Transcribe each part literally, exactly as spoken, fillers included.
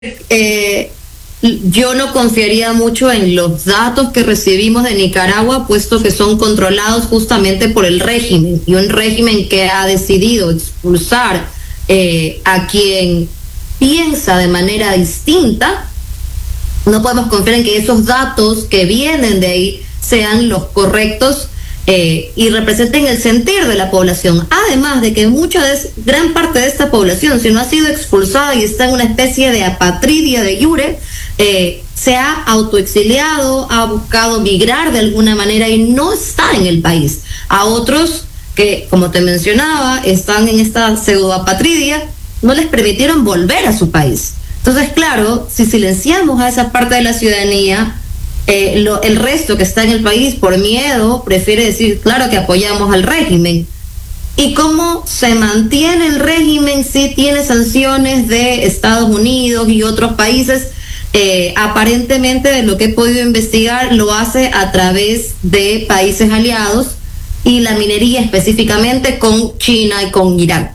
Eh, yo no confiaría mucho en los datos que recibimos de Nicaragua, puesto que son controlados justamente por el régimen, y un régimen que ha decidido expulsar eh, a quien piensa de manera distinta. No podemos confiar en que esos datos que vienen de ahí sean los correctos eh, y representen el sentir de la población. Además de que mucha de, gran parte de esta población, si no ha sido expulsada y está en una especie de apatridia de jure, eh, se ha autoexiliado, ha buscado migrar de alguna manera y no está en el país. A otros que, como te mencionaba, están en esta pseudoapatridia, no les permitieron volver a su país. Entonces, claro, si silenciamos a esa parte de la ciudadanía, eh, lo, el resto que está en el país por miedo prefiere decir, claro que apoyamos al régimen. ¿Y cómo se mantiene el régimen si tiene sanciones de Estados Unidos y otros países? Eh, aparentemente, de lo que he podido investigar, lo hace a través de países aliados y la minería específicamente con China y con Irán.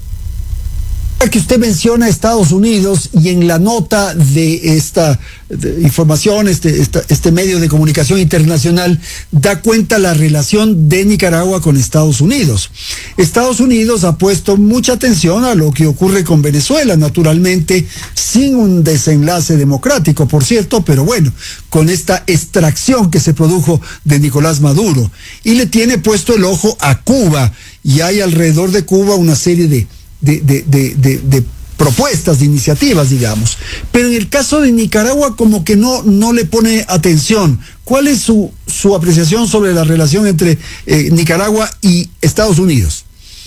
Que usted menciona Estados Unidos, y en la nota de esta de información, este, esta, este medio de comunicación internacional da cuenta la relación de Nicaragua con Estados Unidos. Estados Unidos ha puesto mucha atención a lo que ocurre con Venezuela, naturalmente sin un desenlace democrático, por cierto, pero bueno, con esta extracción que se produjo de Nicolás Maduro, y le tiene puesto el ojo a Cuba, y hay alrededor de Cuba una serie de De, de, de, de, de propuestas, de iniciativas, digamos. Pero en el caso de Nicaragua como que no, no le pone atención. ¿Cuál es su, su apreciación sobre la relación entre eh, Nicaragua y Estados Unidos?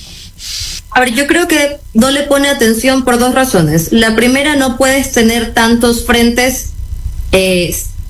A ver, yo creo que no le pone atención por dos razones. La primera, no puedes tener tantos frentes eh,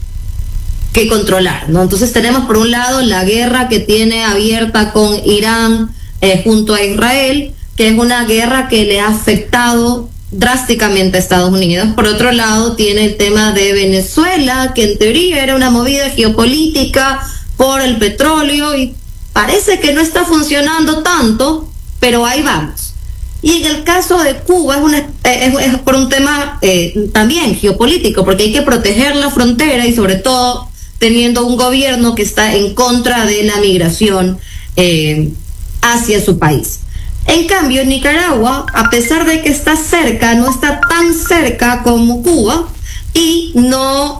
que controlar, ¿no? Entonces tenemos por un lado la guerra que tiene abierta con Irán eh, junto a Israel, que es una guerra que le ha afectado drásticamente a Estados Unidos. Por otro lado, tiene el tema de Venezuela, que en teoría era una movida geopolítica por el petróleo, y parece que no está funcionando tanto, pero ahí vamos. Y en el caso de Cuba es, una, es, es por un tema eh, también geopolítico, porque hay que proteger la frontera, y sobre todo teniendo un gobierno que está en contra de la migración eh, hacia su país. En cambio, Nicaragua, a pesar de que está cerca, no está tan cerca como Cuba, y no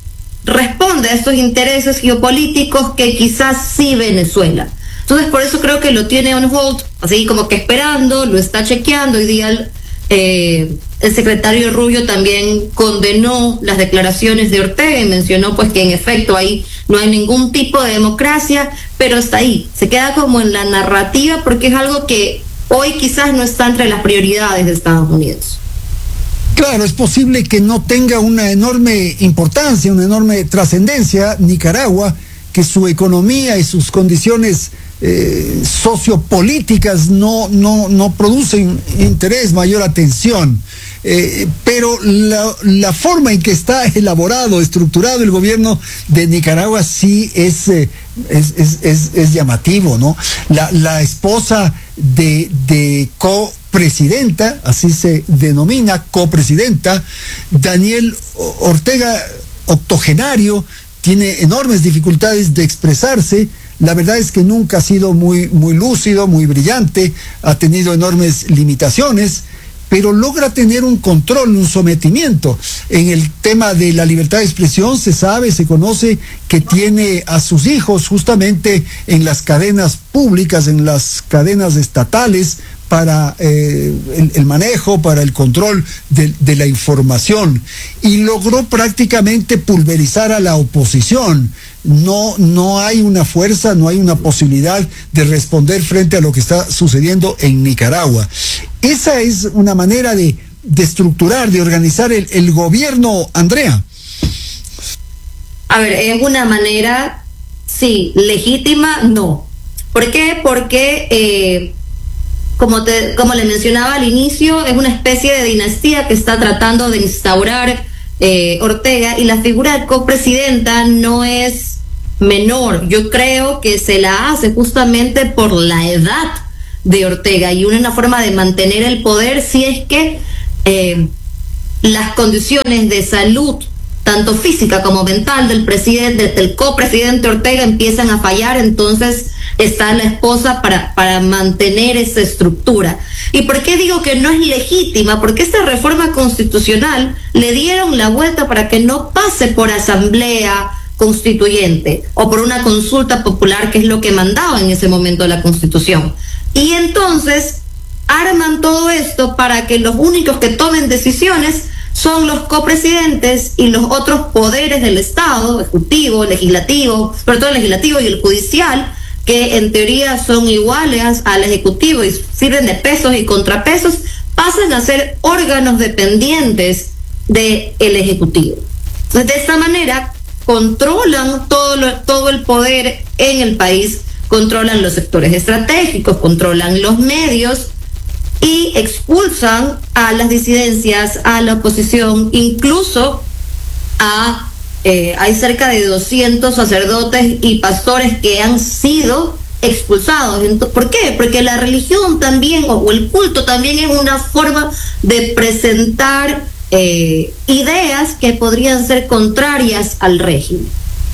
responde a estos intereses geopolíticos que quizás sí Venezuela. Entonces, por eso creo que lo tiene on hold, así como que esperando, lo está chequeando. Hoy día eh, el secretario Rubio también condenó las declaraciones de Ortega y mencionó pues que en efecto ahí no hay ningún tipo de democracia, pero está ahí, se queda como en la narrativa, porque es algo que hoy quizás no está entre las prioridades de Estados Unidos. Claro, es posible que no tenga una enorme importancia, una enorme trascendencia Nicaragua, que su economía y sus condiciones eh, sociopolíticas no, no, no producen interés, mayor atención. Eh, pero la, la forma en que está elaborado, estructurado el gobierno de Nicaragua sí es, eh, es, es, es, es llamativo, ¿no? La, la esposa de, de copresidenta, así se denomina, copresidenta, Daniel Ortega, octogenario, tiene enormes dificultades de expresarse. La verdad es que nunca ha sido muy, muy lúcido, muy brillante, ha tenido enormes limitaciones, pero logra tener un control, un sometimiento. En el tema de la libertad de expresión se sabe, se conoce que tiene a sus hijos justamente en las cadenas públicas, en las cadenas estatales, para eh, el, el manejo, para el control de, de la información, y logró prácticamente pulverizar a la oposición. No, no hay una fuerza, no hay una posibilidad de responder frente a lo que está sucediendo en Nicaragua. Esa es una manera de, de estructurar, de organizar el, el gobierno, Andrea. A ver, es una manera, sí, legítima, no. ¿Por qué? Porque eh, Como, te, como le mencionaba al inicio, es una especie de dinastía que está tratando de instaurar eh, Ortega, y la figura de copresidenta no es menor. Yo creo que se la hace justamente por la edad de Ortega, y una, una forma de mantener el poder si es que eh, las condiciones de salud, tanto física como mental, del presidente, del copresidente Ortega empiezan a fallar, entonces está la esposa para, para mantener esa estructura. ¿Y por qué digo que no es legítima? Porque esta reforma constitucional le dieron la vuelta para que no pase por asamblea constituyente o por una consulta popular, que es lo que mandaba en ese momento la Constitución. Y entonces arman todo esto para que los únicos que tomen decisiones son los copresidentes y los otros poderes del Estado, ejecutivo, legislativo, sobre todo el legislativo y el judicial, que en teoría son iguales al ejecutivo y sirven de pesos y contrapesos, pasan a ser órganos dependientes del ejecutivo. Entonces, de esta manera, controlan todo, lo, todo el poder en el país, controlan los sectores estratégicos, controlan los medios, y expulsan a las disidencias, a la oposición, incluso a, eh, hay cerca de doscientos sacerdotes y pastores que han sido expulsados. Entonces, ¿por qué? Porque la religión también, o el culto también, es una forma de presentar eh, ideas que podrían ser contrarias al régimen.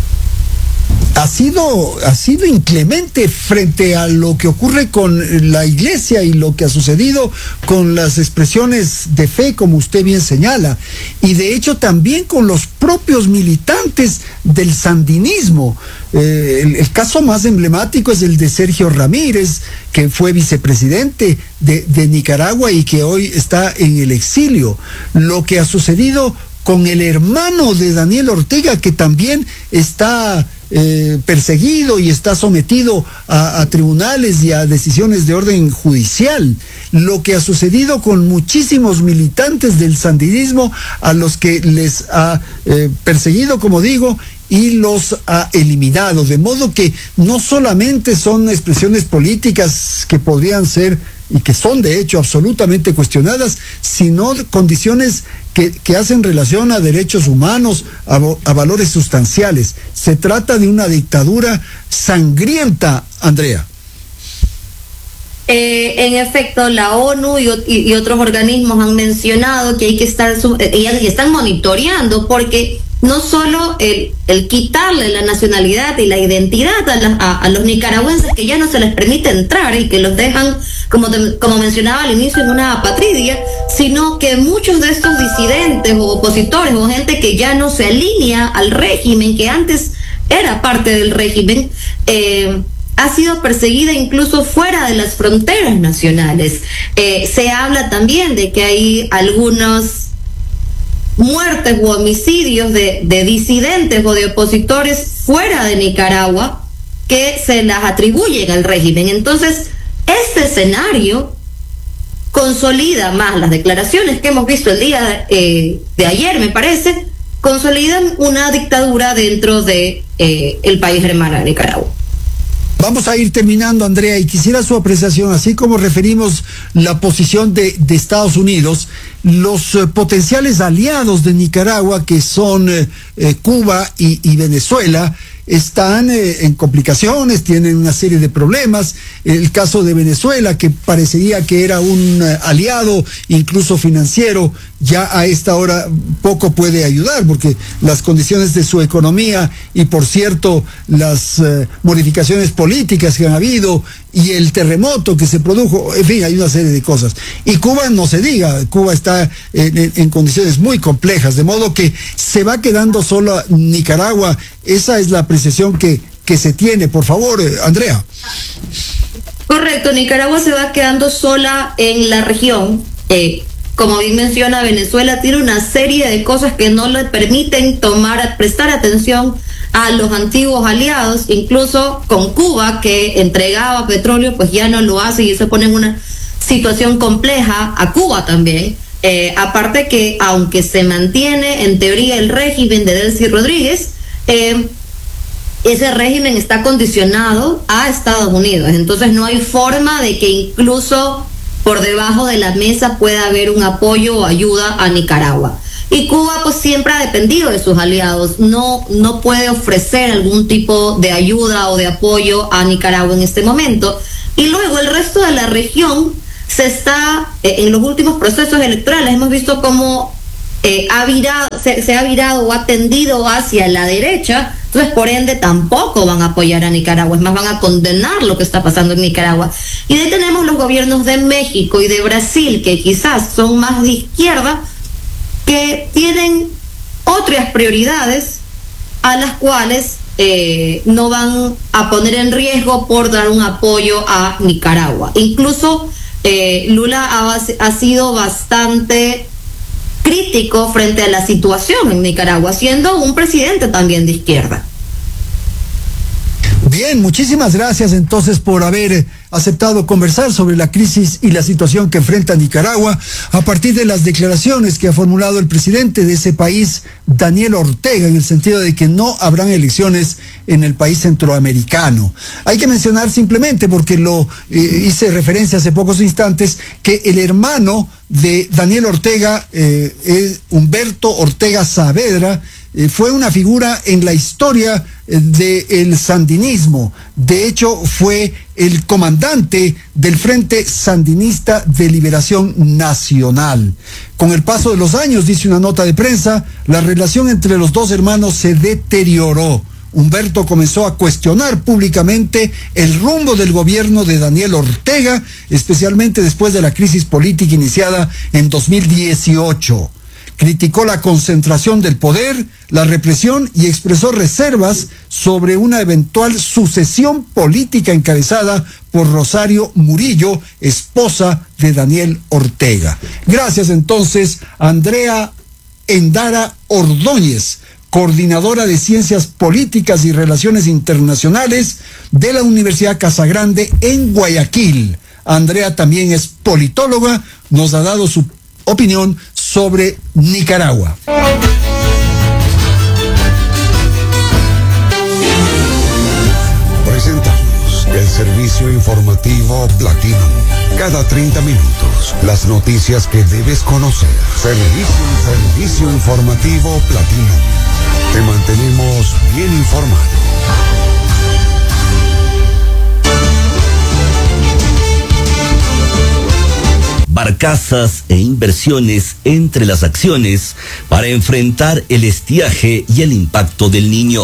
Ha sido, ha sido inclemente frente a lo que ocurre con la iglesia y lo que ha sucedido con las expresiones de fe, como usted bien señala, y de hecho también con los propios militantes del sandinismo. Eh, el, el caso más emblemático es el de Sergio Ramírez, que fue vicepresidente de, de Nicaragua y que hoy está en el exilio. Lo que ha sucedido con el hermano de Daniel Ortega, que también está eh, perseguido y está sometido a, a tribunales y a decisiones de orden judicial. Lo que ha sucedido con muchísimos militantes del sandinismo, a los que les ha eh, perseguido, como digo, y los ha eliminado. De modo que no solamente son expresiones políticas que podrían ser y que son de hecho absolutamente cuestionadas, sino condiciones que, que hacen relación a derechos humanos, a, a valores sustanciales. Se trata de una dictadura sangrienta, Andrea. Eh, en efecto, la ONU y, y, y otros organismos han mencionado que hay que estar, eh, y están monitoreando, porque no solo el, el quitarle la nacionalidad y la identidad a, la, a, a los nicaragüenses, que ya no se les permite entrar y que los dejan, como, te, como mencionaba al inicio, en una apatridia, sino que muchos de estos disidentes o opositores o gente que ya no se alinea al régimen, que antes era parte del régimen, eh, ha sido perseguida incluso fuera de las fronteras nacionales. Eh, se habla también de que hay algunos muertes u homicidios de, de disidentes o de opositores fuera de Nicaragua que se las atribuyen al régimen. Entonces, este escenario consolida más las declaraciones que hemos visto el día eh, de ayer, me parece, consolidan una dictadura dentro de eh, el país hermano de Nicaragua. Vamos a ir terminando, Andrea, y quisiera su apreciación, así como referimos la posición de, de Estados Unidos, los eh, potenciales aliados de Nicaragua, que son eh, eh, Cuba y, y Venezuela, están eh, en complicaciones, tienen una serie de problemas. El caso de Venezuela, que parecería que era un eh, aliado, incluso financiero, ya a esta hora poco puede ayudar, porque las condiciones de su economía y, por cierto, las eh, modificaciones políticas que han habido y el terremoto que se produjo, en fin, hay una serie de cosas. Y Cuba, no se diga, Cuba está en, en, en condiciones muy complejas, de modo que se va quedando sola Nicaragua. Esa es la apreciación que, que se tiene. Por favor, eh, Andrea. Correcto, Nicaragua se va quedando sola en la región. Eh, como bien menciona, Venezuela tiene una serie de cosas que no le permiten tomar, prestar atención a los antiguos aliados, incluso con Cuba, que entregaba petróleo, pues ya no lo hace, y eso pone en una situación compleja a Cuba también. Eh, aparte que, aunque se mantiene en teoría el régimen de Delcy Rodríguez, eh, ese régimen está condicionado a Estados Unidos, entonces no hay forma de que incluso por debajo de la mesa pueda haber un apoyo o ayuda a Nicaragua. Y Cuba pues siempre ha dependido de sus aliados, no, no puede ofrecer algún tipo de ayuda o de apoyo a Nicaragua en este momento. Y luego el resto de la región se está, eh, en los últimos procesos electorales hemos visto cómo eh, ha virado, se, se ha virado o ha tendido hacia la derecha, entonces por ende tampoco van a apoyar a Nicaragua, es más, van a condenar lo que está pasando en Nicaragua. Y de ahí tenemos los gobiernos de México y de Brasil, que quizás son más de izquierda, que tienen otras prioridades a las cuales eh, no van a poner en riesgo por dar un apoyo a Nicaragua. Incluso eh, Lula ha, ha sido bastante crítico frente a la situación en Nicaragua, siendo un presidente también de izquierda. Bien, muchísimas gracias entonces por haber aceptado conversar sobre la crisis y la situación que enfrenta Nicaragua a partir de las declaraciones que ha formulado el presidente de ese país, Daniel Ortega, en el sentido de que no habrán elecciones en el país centroamericano. Hay que mencionar simplemente, porque lo eh, hice referencia hace pocos instantes, que el hermano de Daniel Ortega, eh, es Humberto Ortega Saavedra, eh, fue una figura en la historia del sandinismo. De hecho, fue el comandante del Frente Sandinista de Liberación Nacional. Con el paso de los años, dice una nota de prensa, la relación entre los dos hermanos se deterioró. Humberto comenzó a cuestionar públicamente el rumbo del gobierno de Daniel Ortega, especialmente después de la crisis política iniciada en dos mil dieciocho. Criticó la concentración del poder, la represión y expresó reservas sobre una eventual sucesión política encabezada por Rosario Murillo, esposa de Daniel Ortega. Gracias entonces, Andrea Endara Ordóñez, coordinadora de Ciencias Políticas y Relaciones Internacionales de la Universidad Casagrande en Guayaquil. Andrea también es politóloga, nos ha dado su opinión sobre Nicaragua. Presentamos el servicio informativo Platinum. Cada treinta minutos, las noticias que debes conocer. Servicio, servicio informativo Platinum. Te mantenemos bien informado. Barcazas e inversiones entre las acciones para enfrentar el estiaje y el impacto del Niño.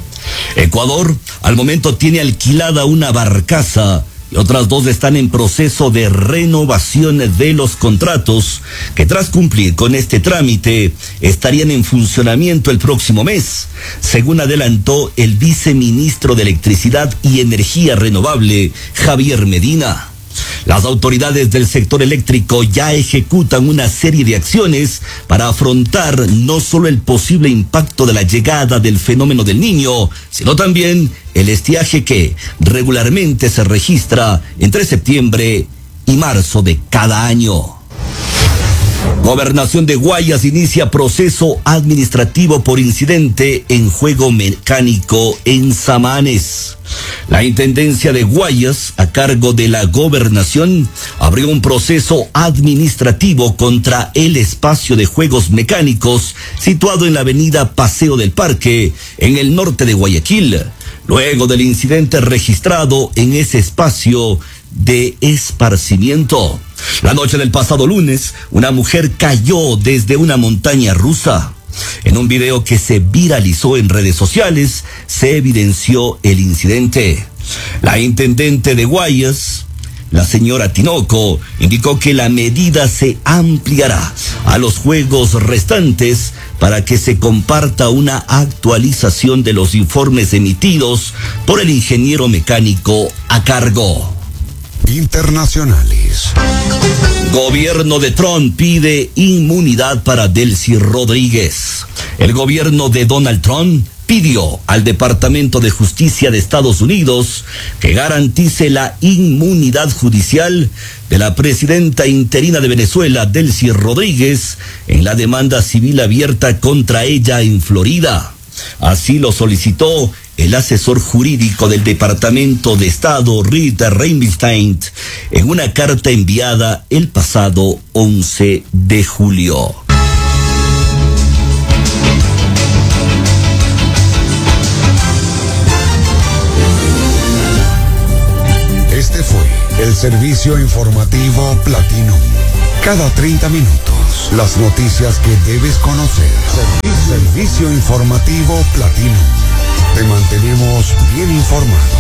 Ecuador al momento tiene alquilada una barcaza y otras dos están en proceso de renovación de los contratos que, tras cumplir con este trámite, estarían en funcionamiento el próximo mes, según adelantó el viceministro de Electricidad y Energía Renovable, Javier Medina. Las autoridades del sector eléctrico ya ejecutan una serie de acciones para afrontar no solo el posible impacto de la llegada del fenómeno del Niño, sino también el estiaje que regularmente se registra entre septiembre y marzo de cada año. Gobernación de Guayas inicia proceso administrativo por incidente en juego mecánico en Samanes. La Intendencia de Guayas, a cargo de la Gobernación, abrió un proceso administrativo contra el espacio de juegos mecánicos situado en la avenida Paseo del Parque, en el norte de Guayaquil, luego del incidente registrado en ese espacio de esparcimiento. La noche del pasado lunes, una mujer cayó desde una montaña rusa. En un video que se viralizó en redes sociales, se evidenció el incidente. La intendente de Guayas, la señora Tinoco, indicó que la medida se ampliará a los juegos restantes para que se comparta una actualización de los informes emitidos por el ingeniero mecánico a cargo. Internacionales. Gobierno de Trump pide inmunidad para Delcy Rodríguez. El gobierno de Donald Trump pidió al Departamento de Justicia de Estados Unidos que garantice la inmunidad judicial de la presidenta interina de Venezuela, Delcy Rodríguez, en la demanda civil abierta contra ella en Florida. Así lo solicitó el asesor jurídico del Departamento de Estado, Rita Reinstein, en una carta enviada el pasado once de julio. Este fue el servicio informativo Platinum. Cada treinta minutos, Las noticias que debes conocer. Servicio, Servicio informativo Platino. Te mantenemos bien informado.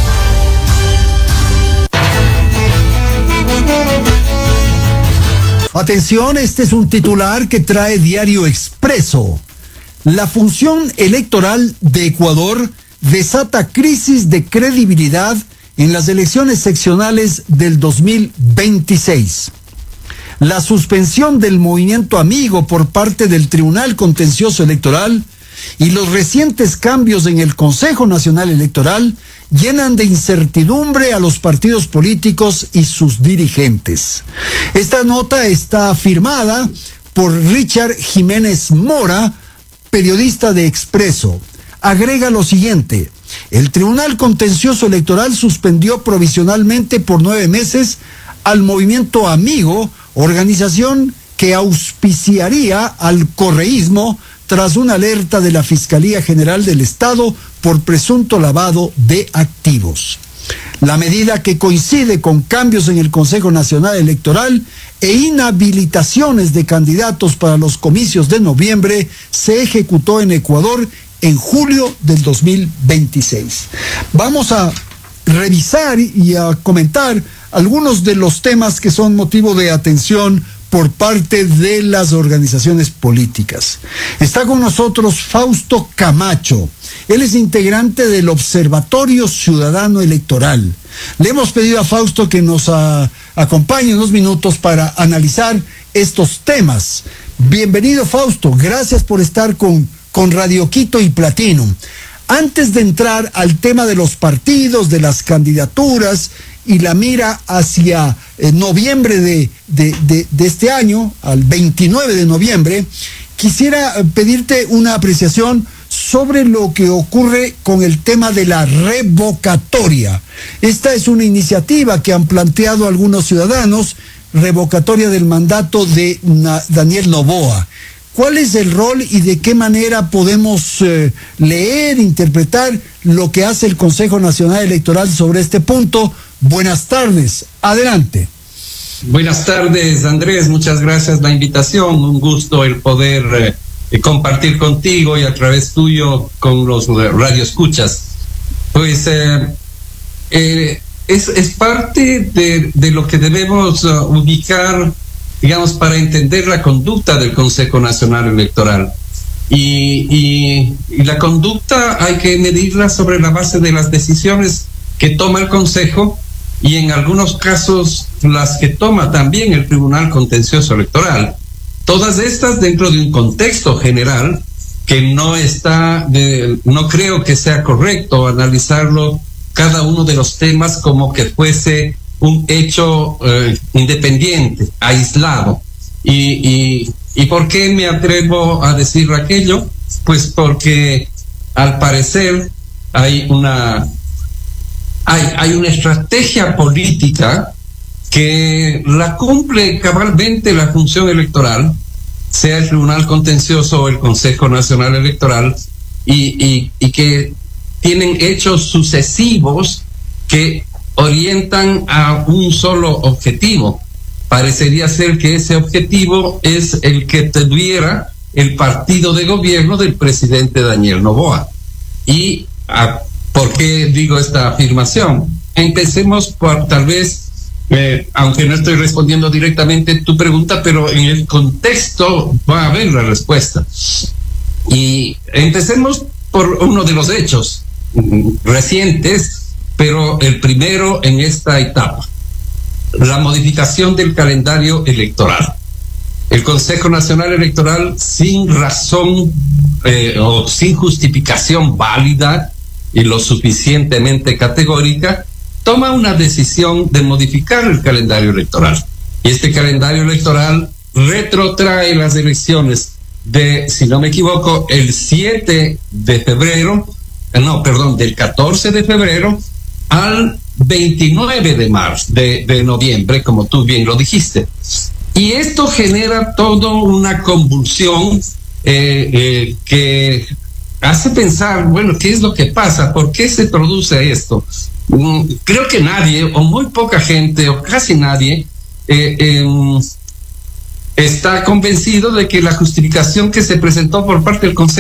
Atención, este es un titular que trae Diario Expreso. La función electoral de Ecuador desata crisis de credibilidad en las elecciones seccionales del dos mil veintiséis. La suspensión del movimiento Amigo por parte del Tribunal Contencioso Electoral y los recientes cambios en el Consejo Nacional Electoral llenan de incertidumbre a los partidos políticos y sus dirigentes. Esta nota está firmada por Richard Jiménez Mora, periodista de Expreso. Agrega lo siguiente: el Tribunal Contencioso Electoral suspendió provisionalmente por nueve meses al movimiento Amigo, organización que auspiciaría al correísmo tras una alerta de la Fiscalía General del Estado por presunto lavado de activos. La medida, que coincide con cambios en el Consejo Nacional Electoral e inhabilitaciones de candidatos para los comicios de noviembre, se ejecutó en Ecuador en julio del dos mil veintiséis. Vamos a revisar y a comentar algunos de los temas que son motivo de atención por parte de las organizaciones políticas. Está con nosotros Fausto Camacho. Él es integrante del Observatorio Ciudadano Electoral. Le hemos pedido a Fausto que nos a, acompañe unos minutos para analizar estos temas. Bienvenido, Fausto. Gracias por estar con, con Radio Quito y Platino. Antes de entrar al tema de los partidos, de las candidaturas y la mira hacia eh, noviembre de, de, de, de este año, al veintinueve de noviembre, quisiera pedirte una apreciación sobre lo que ocurre con el tema de la revocatoria. Esta es una iniciativa que han planteado algunos ciudadanos, revocatoria del mandato de Na- Daniel Noboa. ¿Cuál es el rol y de qué manera podemos eh, leer, interpretar lo que hace el Consejo Nacional Electoral sobre este punto? Buenas tardes, adelante. Buenas tardes, Andrés, muchas gracias por la invitación. Un gusto el poder eh, compartir contigo y a través tuyo con los eh, radioescuchas. Pues eh, eh, es, es parte de, de lo que debemos uh, ubicar, digamos, para entender la conducta del Consejo Nacional Electoral. Y, y, y la conducta hay que medirla sobre la base de las decisiones que toma el Consejo y en algunos casos las que toma también el Tribunal Contencioso Electoral. Todas estas dentro de un contexto general que no está, de, no creo que sea correcto analizarlo cada uno de los temas como que fuese un hecho eh, independiente, aislado. Y, y, ¿Y por qué me atrevo a decir aquello? Pues porque al parecer hay una hay, hay una estrategia política que la cumple cabalmente la función electoral, sea el Tribunal Contencioso o el Consejo Nacional Electoral, y, y, y que tienen hechos sucesivos que orientan a un solo objetivo. Parecería ser que ese objetivo es el que tuviera el partido de gobierno del presidente Daniel Noboa. ¿Y a, por qué digo esta afirmación? Empecemos por tal vez, eh, aunque no estoy respondiendo directamente tu pregunta, pero en el contexto va a haber la respuesta. Y empecemos por uno de los hechos mm, recientes, pero el primero en esta etapa: la modificación del calendario electoral. El Consejo Nacional Electoral, sin razón eh, o sin justificación válida y lo suficientemente categórica, toma una decisión de modificar el calendario electoral. Y este calendario electoral retrotrae las elecciones de, si no me equivoco, el siete de febrero, no, perdón, del catorce de febrero al veintinueve de marzo, de, de noviembre, como tú bien lo dijiste. Y esto genera toda una convulsión eh, eh, que hace pensar, bueno, ¿qué es lo que pasa? ¿Por qué se produce esto? Mm, creo que nadie, o muy poca gente, o casi nadie, eh, eh, está convencido de que la justificación que se presentó por parte del Consejo